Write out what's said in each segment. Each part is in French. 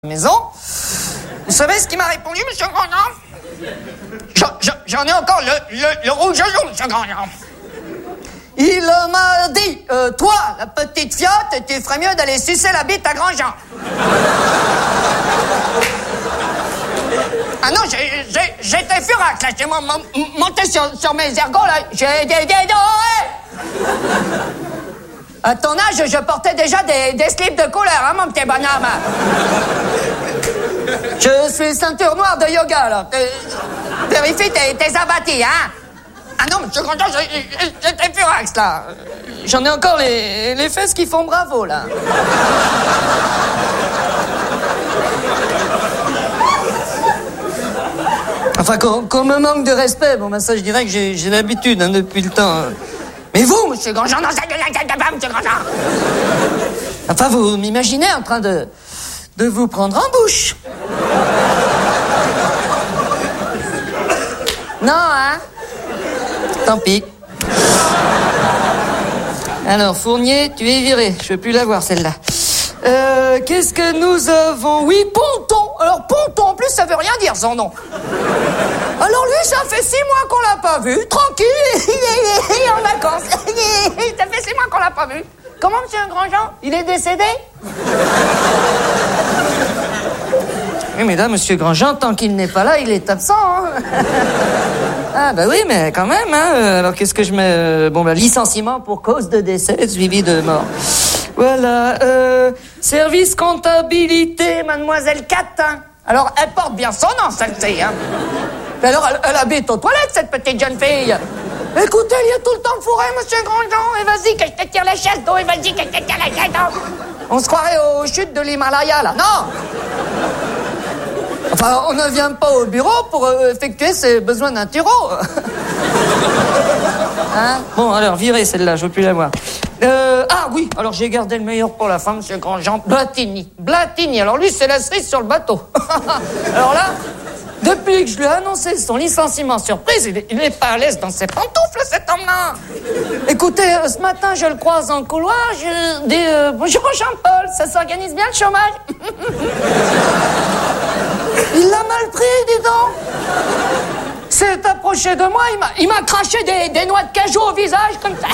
Maison. Vous savez ce qu'il m'a répondu, monsieur Grandjean? J'en ai encore le rouge à jour, monsieur Grandjean. Il m'a dit, toi, la petite fiotte, tu ferais mieux d'aller sucer la bite à Grandjean. Ah non, j'étais furax, là, j'ai monté sur mes ergots, là, j'ai dit, à ton âge, je portais déjà des slips de couleur, hein, mon petit bonhomme. Je suis ceinture noire de yoga, là. Vérifie tes abattis, hein. Ah non, monsieur Grandjean, j'étais furax, là. J'en ai encore les fesses qui font bravo, là. Enfin, qu'on me manque de respect, bon, ben ça, je dirais que j'ai l'habitude, hein, depuis le temps. Mais vous, monsieur Grandjean, non, ça ne monsieur Grandjean. Enfin, vous m'imaginez en train de vous prendre en bouche. Non, hein? Tant pis. Alors, Fournier, tu es viré. Je ne peux plus la voir, celle-là. Qu'est-ce que nous avons? Oui, Ponton. Alors, Ponton, en plus, ça veut rien dire, son nom. Alors, lui, ça fait 6 mois qu'on l'a pas vu. Tranquille, il est en vacances. Ça fait 6 mois qu'on l'a pas vu. Comment, monsieur Grandjean? Il est décédé? Oui, mais là, monsieur Grandjean, tant qu'il n'est pas là, il est absent, hein. Ah, bah oui, mais quand même, hein. Alors, qu'est-ce que je mets? Bon, bah, licenciement pour cause de décès suivi de mort. Voilà, service comptabilité, mademoiselle Catin. Alors, elle porte bien son nom, celle-ci, hein. Mais alors, elle habite aux toilettes, cette petite jeune fille. Écoutez, il y a tout le temps le fourré, monsieur Grandjean. Et vas-y, que je te tire la chaise d'eau. Et vas-y, que je te tire la chaise d'eau. On se croirait aux chutes de l'Himalaya, là. Non! Enfin, on ne vient pas au bureau pour effectuer ses besoins naturaux. Hein? Bon, alors, virez celle-là, je veux plus la voir. Ah oui, alors j'ai gardé le meilleur pour la fin, monsieur Grandjean. Blatini, alors lui, c'est la cerise sur le bateau. Alors là, depuis que je lui ai annoncé son licenciement surprise, il n'est pas à l'aise dans ses pantoufles, cet homme-là. Écoutez, ce matin, je le croise en couloir, je dis bonjour Jean-Paul, ça s'organise bien le chômage? Il l'a mal pris, dis donc. S'est approché de moi, il m'a craché des noix de cajou au visage, comme ça.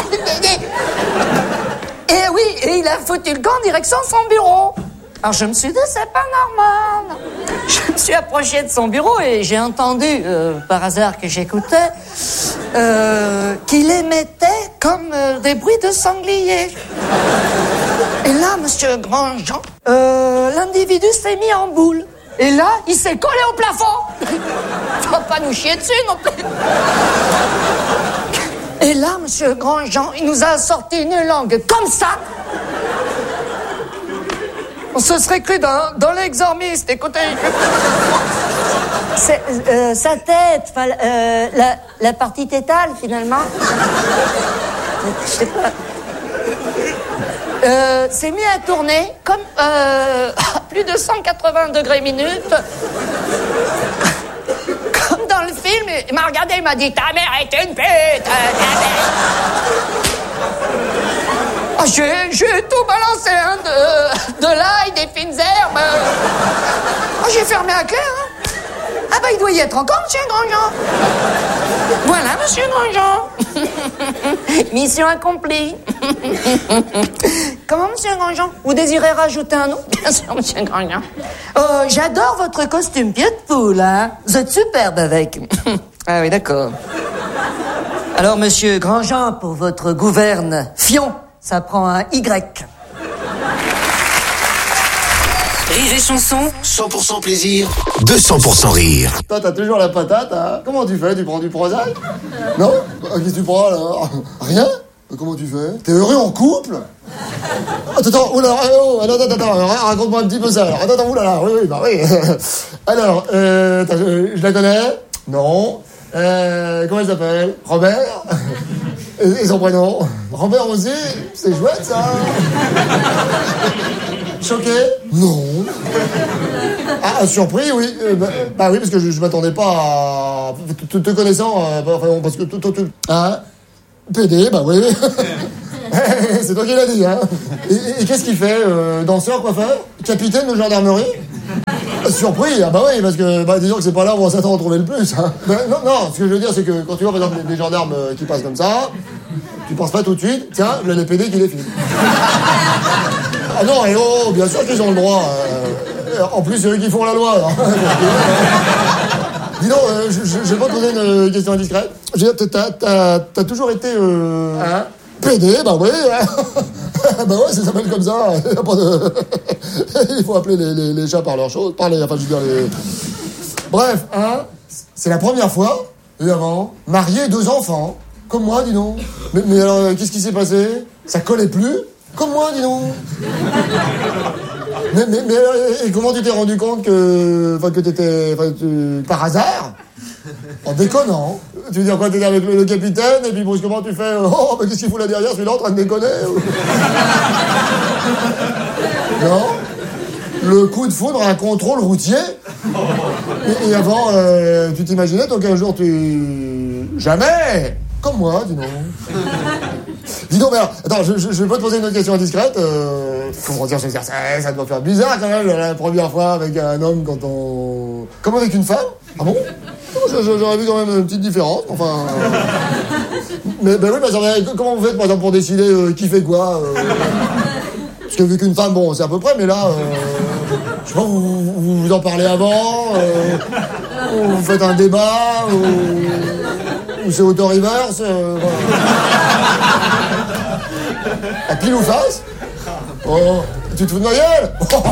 Et oui, et il a foutu le camp en direction de son bureau. Alors je me suis dit, c'est pas normal. Je me suis approché de son bureau et j'ai entendu, par hasard que j'écoutais, qu'il émettait comme des bruits de sanglier. Et là, monsieur Grandjean, l'individu s'est mis en boule. Et là, il s'est collé au plafond. Faut pas nous chier dessus non plus. Et là, monsieur Grandjean, il nous a sorti une langue comme ça. On se serait cru dans l'exormiste, écoutez. C'est sa tête, la partie tétale, finalement. Je sais pas. S'est mis à tourner comme à plus de 180 degrés minutes. Comme dans le film, il m'a regardé, il m'a dit « Ta mère est une pute, ta mère !» Oh, j'ai tout balancé, hein, de l'ail, des fines herbes. Oh, j'ai fermé la clé, hein. Ah bah, il doit y être encore, monsieur Grandjean. Voilà, monsieur Grandjean. Mission accomplie. Comment, monsieur Grandjean? Vous désirez rajouter un nom? Bien sûr, monsieur Grandjean. J'adore votre costume pied de poule, hein. Vous êtes superbe avec. Ah oui, d'accord. Alors, monsieur Grandjean, pour votre gouverne Fion, ça prend un Y. Rire et chanson, 100% plaisir, 200% rire. Toi, t'as toujours la patate, hein? Comment tu fais? Tu prends du Prozac? Non? Qu'est-ce que tu prends, alors? Rien? Comment tu fais? T'es heureux en couple? Attends, oulala, attends, raconte-moi un petit peu ça, alors. Attends, oulala, oui, bah oui. Alors, je la connais? Non. Comment elle s'appelle? Robert? Et son prénom? Robert aussi? C'est chouette, ça. Choqué? Non. Ah, surpris, oui. Bah oui, parce que je m'attendais pas à... Te connaissant, parce que... Hein? PD, bah oui. C'est toi qui l'as dit, hein. Et qu'est-ce qu'il fait? Danseur, coiffeur? Capitaine de gendarmerie? Surpris, ah bah oui, parce que disons que c'est pas là où on s'attend à trouver le plus. Hein. Non, ce que je veux dire, c'est que quand tu vois par exemple des gendarmes qui passent comme ça, tu penses pas tout de suite, tiens, le LPD qui les filme. Ah non, et oh, bien sûr qu'ils ont le droit. En plus, c'est eux qui font la loi. Dis donc, je vais pas te poser une question indiscrète. Je veux dire, t'as toujours été... Hein? PD, bah oui. Bah ouais, ça s'appelle comme ça. Il y a pas de... Il faut appeler les chats par leurs choses. Enfin, je veux dire, les... Bref, hein, c'est la première fois, et avant, marié, 2 enfants. Comme moi, dis donc. Mais alors, qu'est-ce qui s'est passé? Ça collait plus? Comme moi, dis donc. Mais et comment tu t'es rendu compte que t'étais... par hasard? En déconnant. Tu veux dire quoi, t'es avec le capitaine, et puis brusquement tu fais oh, mais qu'est-ce qu'il fout là derrière, celui-là en train de déconner? Non. Le coup de foudre à un contrôle routier. Et avant, tu t'imaginais, donc un jour tu... Jamais. Comme moi, dis donc. Dis donc, mais alors, attends, je vais pas te poser une autre question indiscrète. Comment dire, ça doit faire bizarre quand même, la première fois avec un homme quand on... Comme avec une femme? Ah bon? J'aurais vu quand même une petite différence, enfin... Mais ben oui, comment vous faites, par exemple, pour décider qui fait quoi Parce que vu qu'une femme, bon, c'est à peu près, mais là... je sais pas, vous en parlez avant, vous faites un débat, ou c'est auto-reverse, voilà. À pile ou face? Oh, tu te fous de ma gueule?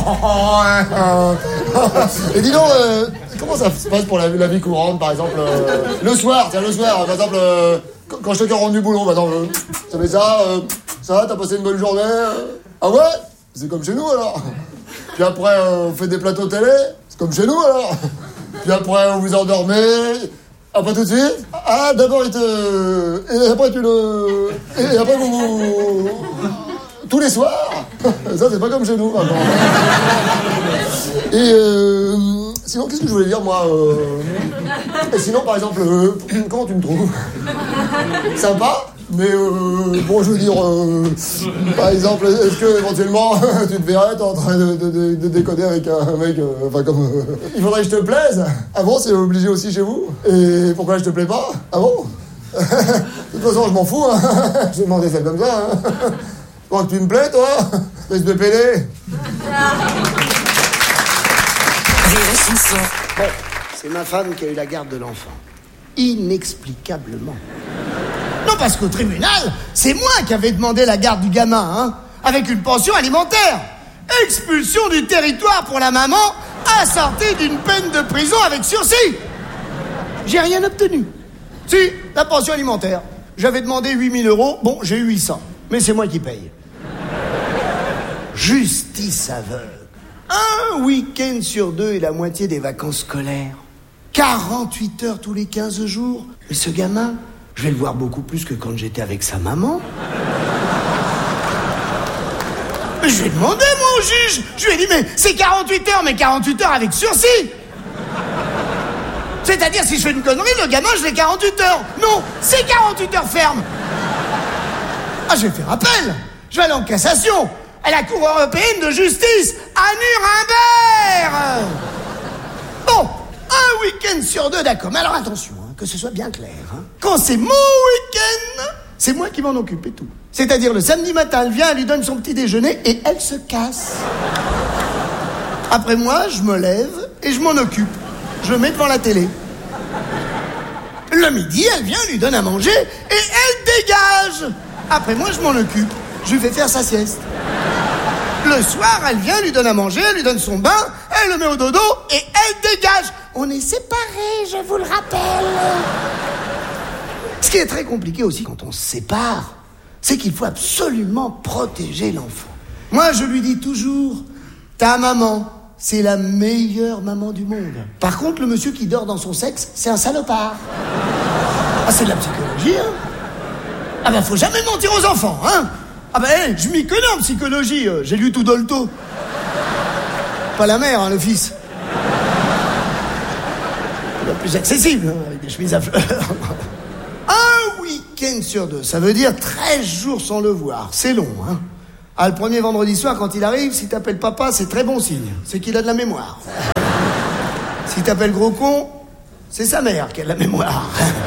Et dis donc, comment ça se passe pour la vie courante, par exemple, le soir, par exemple, quand chacun rentre du boulot, par exemple, ça fait ça va, t'as passé une bonne journée? Ah ouais? C'est comme chez nous, alors. Puis après, on fait des plateaux télé, c'est comme chez nous, alors. Puis après, on vous endormez. Ah, pas tout de suite? Ah, d'abord, et après, et après, vous... Tous les soirs? Ça, c'est pas comme chez nous, maintenant. Et sinon, qu'est-ce que je voulais dire, moi Et sinon, par exemple, comment tu me trouves? Sympa? Mais bon, je veux dire, par exemple, est-ce que éventuellement tu te verrais en train de déconner avec un mec, enfin comme... il faudrait que je te plaise. Ah bon, c'est obligé aussi chez vous? Et pourquoi je te plais pas? Ah bon? De toute façon, je m'en fous, hein. Je vais demander ça comme ça, hein. Tu crois que tu me plais, toi? Espèce de pédé. Bon, c'est ma femme qui a eu la garde de l'enfant. Inexplicablement. Non, parce qu'au tribunal, c'est moi qui avais demandé la garde du gamin, hein, avec une pension alimentaire. Expulsion du territoire pour la maman, assortie d'une peine de prison avec sursis. J'ai rien obtenu. Si, la pension alimentaire. J'avais demandé 8 000 €, bon, j'ai eu 800. Mais c'est moi qui paye. Justice aveugle. Un week-end sur 2 et la moitié des vacances scolaires. 48 heures tous les 15 jours. Mais ce gamin, je vais le voir beaucoup plus que quand j'étais avec sa maman. Mais je lui ai demandé, moi, au juge. Je lui ai dit, mais c'est 48 heures, mais 48 heures avec sursis. C'est-à-dire, si je fais une connerie, le gamin, je l'ai 48 heures. Non, c'est 48 heures ferme. Ah, je vais faire appel. Je vais aller en cassation à la Cour européenne de justice à Nuremberg. Bon, un week-end sur 2, d'accord. Mais alors attention, hein, que ce soit bien clair. Hein. Quand c'est mon week-end, c'est moi qui m'en occupe et tout. C'est-à-dire le samedi matin, elle vient, elle lui donne son petit déjeuner et elle se casse. Après moi, je me lève et je m'en occupe. Je le mets devant la télé. Le midi, elle vient, elle lui donne à manger et elle dégage. Après moi, je m'en occupe. Je lui fais faire sa sieste. Le soir, elle vient, elle lui donne à manger, elle lui donne son bain, elle le met au dodo et elle dégage. On est séparés, je vous le rappelle. Ce qui est très compliqué aussi quand on se sépare, c'est qu'il faut absolument protéger l'enfant. Moi, je lui dis toujours, ta maman, c'est la meilleure maman du monde. Par contre, le monsieur qui dort dans son sexe, c'est un salopard. Ah, c'est de la psychologie, hein. Ah ben, faut jamais mentir aux enfants, hein. Ah ben, je m'y connais en psychologie, j'ai lu tout Dolto. Pas la mère, hein, le fils. Le plus accessible, hein, avec des chemises à fleurs. Un week-end sur 2, ça veut dire 13 jours sans le voir. C'est long, hein. Ah, le premier vendredi soir, quand il arrive, si t'appelles papa, c'est très bon signe. C'est qu'il a de la mémoire. Si t'appelles gros con, c'est sa mère qui a de la mémoire.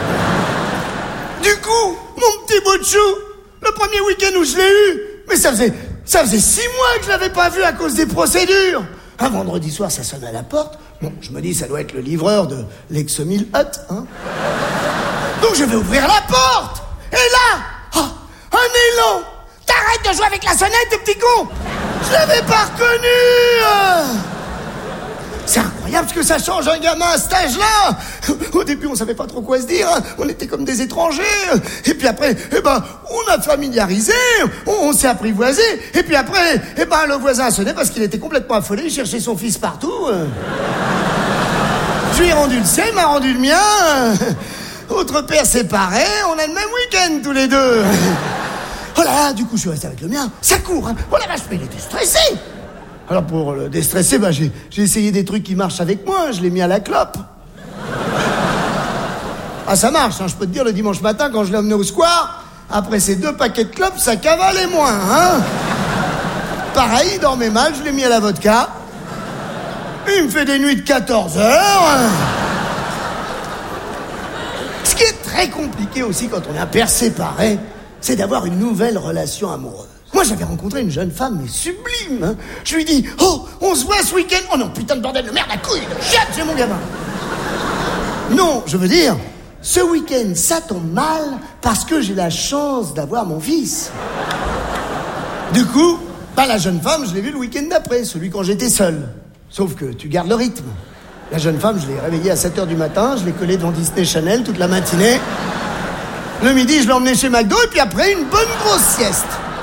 Du coup, mon petit bout de chou, le premier week-end où je l'ai eu, mais ça faisait 6 mois que je l'avais pas vu à cause des procédures. Un vendredi soir, ça sonne à la porte. Bon, je me dis, ça doit être le livreur de l'Exomil Hut, hein. Donc je vais ouvrir la porte. Et là, un élan. T'arrêtes de jouer avec la sonnette, petit con. Je l'avais pas reconnu. C'est incroyable ce que ça change un gamin à cet âge-là. Au début, on savait pas trop quoi se dire. On était comme des étrangers. Et puis après, on a familiarisé. On s'est apprivoisé. Et puis après, le voisin a sonné parce qu'il était complètement affolé. Il cherchait son fils partout. Je lui ai rendu le sien, il m'a rendu le mien. Autre père séparé, on a le même week-end tous les deux. Oh là là, du coup, je suis resté avec le mien. Ça court, hein. Oh la vache, mais il était stressé. Alors pour le déstresser, j'ai essayé des trucs qui marchent avec moi. Je l'ai mis à la clope. Ah, ça marche, hein, je peux te dire, le dimanche matin, quand je l'ai emmené au square, après ces 2 paquets de clopes, ça cavalait moins, hein. Pareil, il dormait mal, je l'ai mis à la vodka. Il me fait des nuits de 14 heures. Ce qui est très compliqué aussi quand on est un père séparé, c'est d'avoir une nouvelle relation amoureuse. Moi, j'avais rencontré une jeune femme, mais sublime, hein. Je lui dis, on se voit ce week-end. Oh non, putain de bordel de merde, la couille, jette, c'est mon gamin. Non, je veux dire, ce week-end, ça tombe mal parce que j'ai la chance d'avoir mon fils. Du coup, la jeune femme, je l'ai vue le week-end d'après, celui quand j'étais seul. Sauf que tu gardes le rythme. La jeune femme, je l'ai réveillée à 7h du matin, je l'ai collée devant Disney Channel toute la matinée. Le midi, je l'ai emmenée chez McDo, et puis après, une bonne grosse sieste.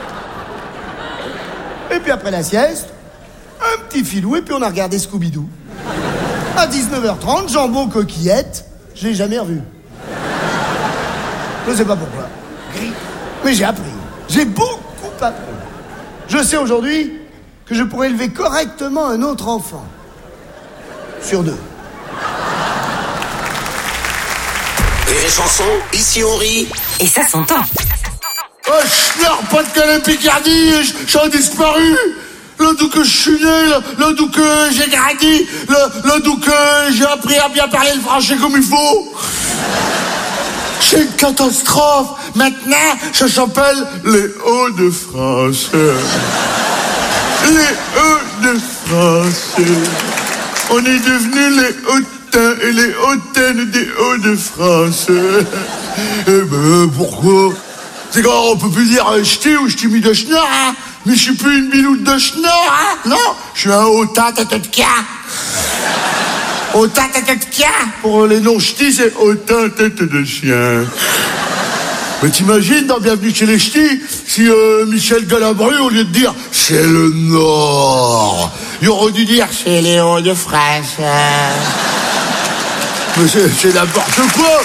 Et puis après la sieste, un petit filou, et puis on a regardé Scooby-Doo. À 19h30, jambon coquillette, je l'ai jamais revu. Je sais pas pourquoi. Mais j'ai appris. J'ai beaucoup appris. Je sais aujourd'hui que je pourrais élever correctement un autre enfant. Sur 2. Rire et chanson, ici on rit. Et ça s'entend. Oh, Schnorr, Pas-de-Calais, Picardie, j'ai disparu. Là d'où que je suis né, là d'où que j'ai grandi, là d'où que j'ai appris à bien parler le français comme il faut. C'est une catastrophe. Maintenant, ça s'appelle les Hauts-de-France. Les Hauts-de-France. On est devenus les hautains et les hautaines des Hauts-de-France. Pourquoi? C'est quand on peut plus dire ch'ti ou ch'ti mis de schnorr, hein. Mais je suis plus une biloute de schnorr, hein. Non, je suis un hautain tête de cas. Hautain tête de cas. Pour les non ch'tis, c'est hautain tête de chien. Mais t'imagines, dans Bienvenue chez les ch'tis, si Michel Galabru, au lieu de dire c'est le Nord, il aurait dû dire c'est les Hauts-de-France. Mais c'est n'importe quoi.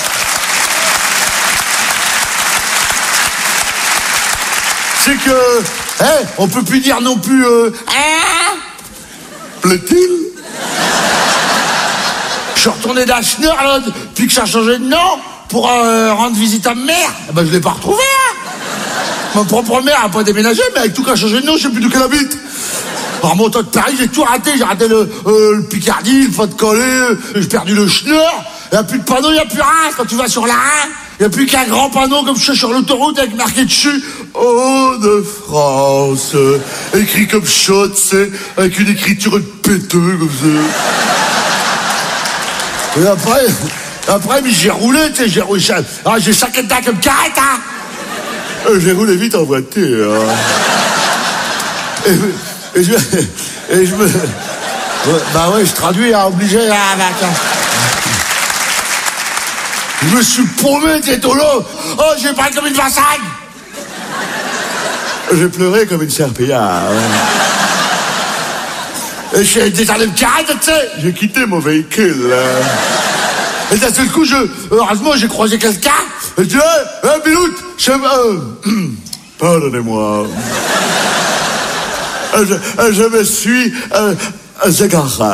C'est que, on peut plus dire non plus, plaît-il? Je suis retourné d'un Schnorr, là, depuis que ça a changé de nom, pour rendre visite à ma mère. Je l'ai pas retrouvé, hein. Ma propre mère a pas déménagé, mais avec tout qui a changé de nom, je sais plus d'où qu'elle habite. En remontant de Paris, j'ai tout raté. J'ai raté le Picardie, le Pas-de-Calais, j'ai perdu le Schnorr. Il n'y a plus de panneau, il n'y a plus rien. Quand tu vas sur la Rhin, il n'y a plus qu'un grand panneau comme ça sur l'autoroute avec marqué dessus Hauts-de-France. Écrit comme ça, tu sais, avec une écriture de péteux comme ça. Et après, mais j'ai roulé, tu sais, j'ai roulé. J'ai 5 états comme carrette, hein. J'ai roulé vite en voiture. Et je me... je traduis, hein, obligé, hein, avec... Je me suis paumé, t'es au lot. Oh, j'ai parlé comme une vassagne. J'ai pleuré comme une serpillière. Et j'ai descendu le carré, tu sais. J'ai quitté mon véhicule. Et d'un seul coup, heureusement, j'ai croisé quelqu'un. Et je dis, Biloute, pardonnez-moi. Je me suis égaré.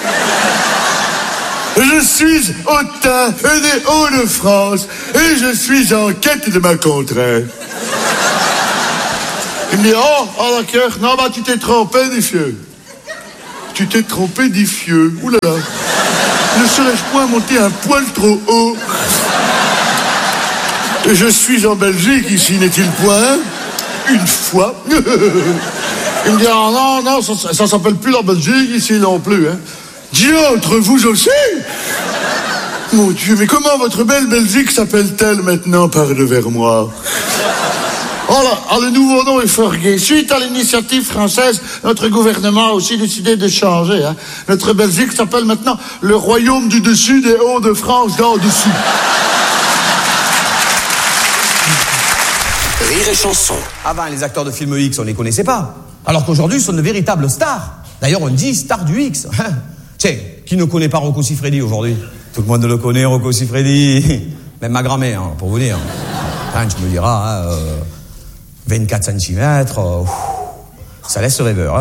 Je suis hautain des Hauts-de-France et je suis en quête de ma contrée. Il me dit, oh d'accord, non, tu t'es trompé, Diffieux. Tu t'es trompé, Diffieux. Ouh là là. Ne serais-je point monté un poil trop haut? Je suis en Belgique, ici, n'est-il point? Une fois. Il me dit, ah, non, ça s'appelle plus la Belgique, ici non plus. Hein. Dieu, entre vous aussi? Mon Dieu, mais comment votre belle Belgique s'appelle-t-elle maintenant? Parle vers moi. Oh là, le nouveau nom est fort gai. Suite à l'initiative française, notre gouvernement a aussi décidé de changer. Hein. Notre Belgique s'appelle maintenant le Royaume du Dessus des Hauts-de-France d'en dessous. Rire et chanson. Avant, les acteurs de film X, on les connaissait pas. Alors qu'aujourd'hui, ils sont de véritables stars. D'ailleurs, on dit stars du X. Tiens, qui ne connaît pas Rocco Siffredi aujourd'hui? Tout le monde le connaît, Rocco Siffredi. Même ma grand-mère, hein, pour vous dire. Hein, tu me diras, 24 cm, ça laisse rêveur.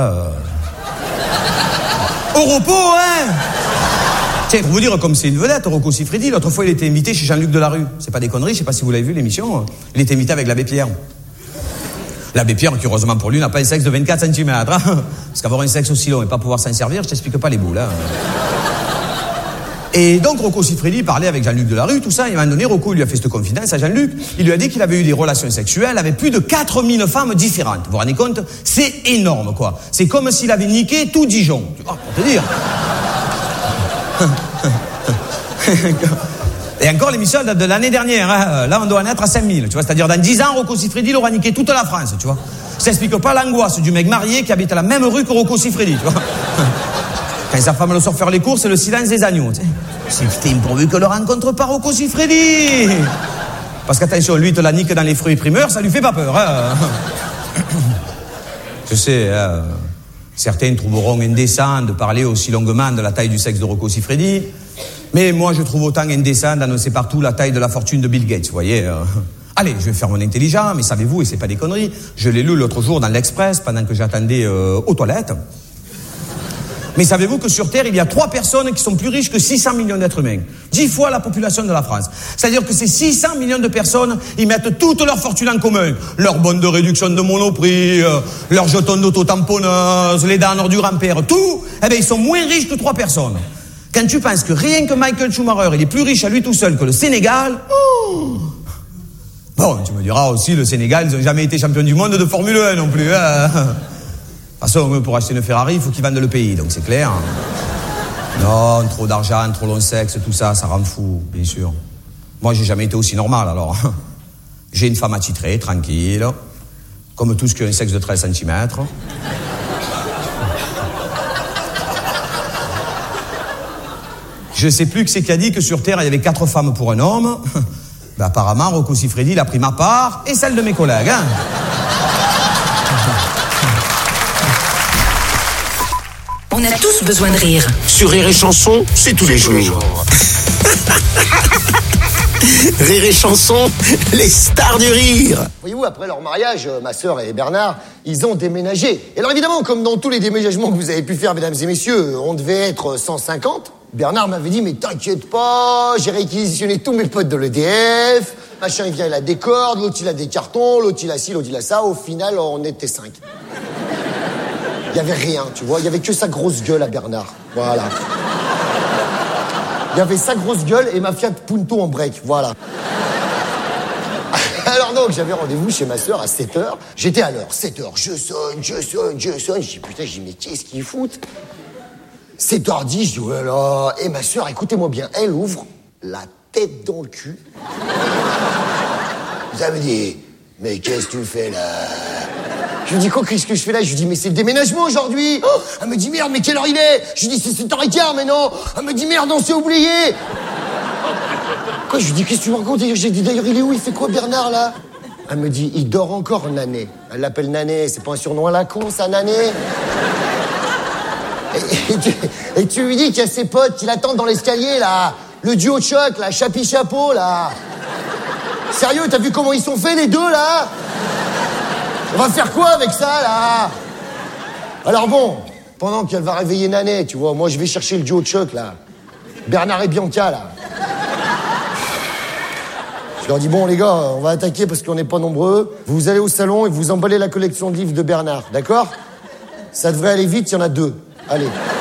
Au repos, hein. Tiens, pour vous dire comme c'est une vedette, Rocco Siffredi, l'autre fois, il était invité chez Jean-Luc Delarue. C'est pas des conneries, je sais pas si vous l'avez vu, l'émission. Il était invité avec l'abbé Pierre. L'abbé Pierre, qui heureusement pour lui, n'a pas un sexe de 24 cm. Hein. Parce qu'avoir un sexe aussi long et pas pouvoir s'en servir, je t'explique pas les boules. Hein. Et donc, Rocco Siffredi parlait avec Jean-Luc Delarue, tout ça. Et à un moment donné, Rocco lui a fait cette confidence à Jean-Luc. Il lui a dit qu'il avait eu des relations sexuelles avec plus de 4000 femmes différentes. Vous vous rendez compte? C'est énorme, quoi. C'est comme s'il avait niqué tout Dijon. Tu vois, pour te dire. Et encore, l'émission date de l'année dernière. Hein. Là, on doit en être à 5000. Tu vois, c'est-à-dire, dans 10 ans, Rocco Siffredi, il aura niqué toute la France, tu vois. Ça explique pas l'angoisse du mec marié qui habite à la même rue que Rocco Siffredi, tu vois. Quand sa femme le sort faire les courses, c'est le silence des agneaux, tu sais. C'est putain pourvu que le rencontre pas Rocco Siffredi. Parce qu'attention, lui, il te la nique dans les fruits primeurs, ça lui fait pas peur, hein. Je sais, certains trouveront indécent de parler aussi longuement de la taille du sexe de Rocco Siffredi. Mais moi, je trouve autant indécent d'annoncer partout la taille de la fortune de Bill Gates, vous voyez. Allez, je vais faire mon intelligent, mais savez-vous, et c'est pas des conneries, je l'ai lu l'autre jour dans l'Express pendant que j'attendais aux toilettes. Mais savez-vous que sur Terre, il y a 3 personnes qui sont plus riches que 600 millions d'êtres humains. 10 fois la population de la France. C'est-à-dire que ces 600 millions de personnes, ils mettent toute leur fortune en commun. Leurs bonnes de réduction de Monoprix, leurs jetons d'auto-tamponneuse, les dents du grand-père, tout. Eh bien, ils sont moins riches que 3 personnes. Quand tu penses que rien que Michael Schumacher, il est plus riche à lui tout seul que le Sénégal... Oh. Bon, tu me diras aussi, le Sénégal, ils n'ont jamais été champions du monde de Formule 1 non plus. Hein. De toute façon, pour acheter une Ferrari, il faut qu'ils vendent le pays, donc c'est clair. Non, trop d'argent, trop long sexe, tout ça, ça rend fou, bien sûr. Moi, j'ai jamais été aussi normal, alors. J'ai une femme attitrée, tranquille, comme tous qui ont un sexe de 13 cm. Je sais plus que c'est qui a dit que sur Terre, il y avait 4 femmes pour un homme. Ben, apparemment, Rocco Siffredi, il a pris ma part et celle de mes collègues, hein. On a tous besoin de rire. Sur Rire et Chanson, c'est tous les jours. Rire et Chanson, les stars du rire. Voyez-vous, après leur mariage, ma sœur et Bernard, ils ont déménagé. Et alors évidemment, comme dans tous les déménagements que vous avez pu faire, mesdames et messieurs, on devait être 150. Bernard m'avait dit, mais t'inquiète pas, j'ai réquisitionné tous mes potes de l'EDF. Machin, il vient, il a des cordes, l'autre il a des cartons, l'autre il a ci, l'autre il a ça. Au final, on était 5. Il y avait rien, tu vois, il y avait que sa grosse gueule à Bernard. Voilà. Il y avait sa grosse gueule et ma Fiat Punto en break, voilà. Alors donc, j'avais rendez-vous chez ma sœur à 7h. J'étais à l'heure, 7h, je sonne. Je dis, putain, mais qu'est-ce qu'ils foutent? 7h10, je dis, oh là là. Et ma sœur, écoutez-moi bien, elle ouvre la tête dans le cul. Ça me dit, mais qu'est-ce que tu fais là? Je lui dis, quoi, qu'est-ce que je fais là? Je lui dis, mais c'est le déménagement aujourd'hui. Oh, elle me dit, merde, mais quelle heure il est? Je lui dis, c'est 7h15, mais non. Elle me dit, merde, on s'est oublié. Quoi, je lui dis, qu'est-ce que tu me racontes? J'ai dit, d'ailleurs, il est où? Il fait quoi, Bernard, là? Elle me dit, il dort encore, Nané. Elle l'appelle Nané, c'est pas un surnom à la con, ça, Nané? Et tu lui dis qu'il y a ses potes qui l'attendent dans l'escalier, là. Le duo de choc, là, Chapi-Chapeau, là. Sérieux, t'as vu comment ils sont faits, les deux, là? On va faire quoi avec ça, là? Alors bon, pendant qu'elle va réveiller Nané, tu vois, moi je vais chercher le duo de choc, là. Bernard et Bianca, là. Je leur dis, bon les gars, on va attaquer parce qu'on n'est pas nombreux. Vous allez au salon et vous emballez la collection de livres de Bernard, d'accord? Ça devrait aller vite, il y en a 2. Allez.